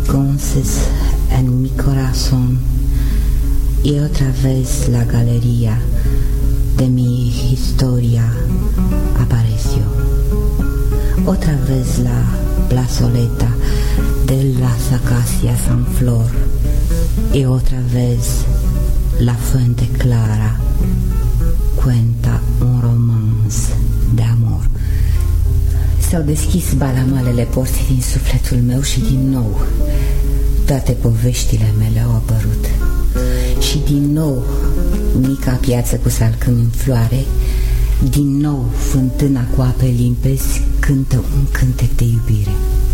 entonces en mi corazón y otra vez la galería de mi historia apareció. Otra vez la plazoleta de las acacias en flor y otra vez la fuente clara cuenta un romans de amor. S-au deschis balamalele porții din sufletul meu și din nou toate poveștile mele au apărut. Și din nou mica piață cu salcâmi în floare, din nou fântâna cu ape limpezi cântă un cântec de iubire.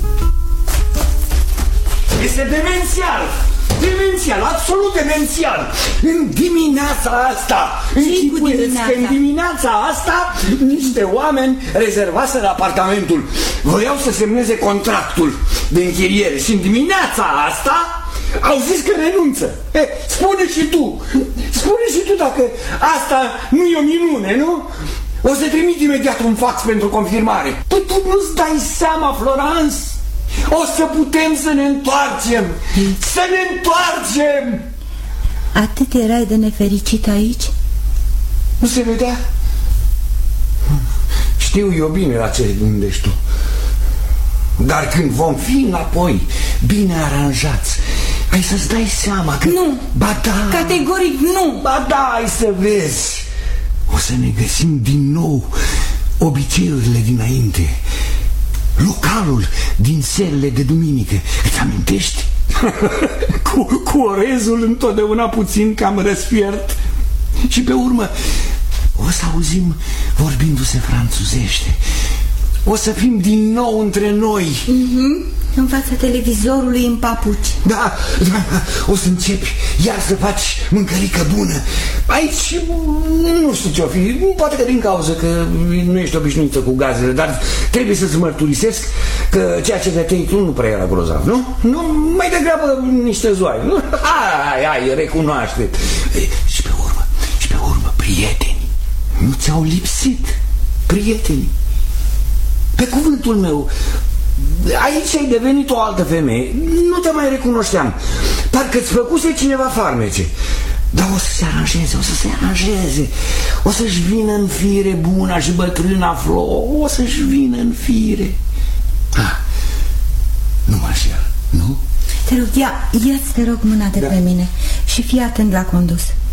Este demențial! Demențial, absolut demențial! În dimineața asta, închipuieți că în dimineața asta niște oameni rezervaseră apartamentul. Voiau să semneze contractul de închiriere și în dimineața asta au zis că renunță. Spune și tu dacă asta nu e o minune, nu? O să trimit imediat un fax pentru confirmare. Păi tu nu-ți dai seama, Florence? O să putem să ne întoarcem! Să ne întoarcem! Atât erai de nefericit aici? Nu se vedea? Știu eu bine la ce gândești tu. Dar când vom fi înapoi, bine aranjați, ai să-ți dai seama că... Nu! Ba da! Categoric nu! Ba da, ai să vezi! O să ne găsim din nou obiceiurile dinainte. Localul din serile de duminică. Îți amintești? cu orezul întotdeauna puțin cam răsfiert. Și pe urmă o să auzim vorbindu-se franțuzește. O să fim din nou între noi. În fața televizorului în papuci. Da, o să începi iar să faci mâncărică bună. Aici nu știu ce-o fi. Poate că din cauza că nu ești obișnuită cu gazele, dar trebuie să-ți mărturisesc că ceea ce găteai tu nu prea era grozav, nu? Nu, mai degrabă niște zoaie, nu? Hai, recunoaște. Și pe urmă, prieteni. Nu ți-au lipsit prietenii. Pe cuvântul meu, aici ai devenit o altă femeie. Nu te mai recunoșteam. Parcă-ți făcuse cineva farmece. Dar o să se aranjeze, o să-și vină în fire buna și bătrâna Flo. O să-și vină în fire. Nu mă înșel, nu? Te rog, ia-ți, te rog, mâna de pe mine și fii atent la condus.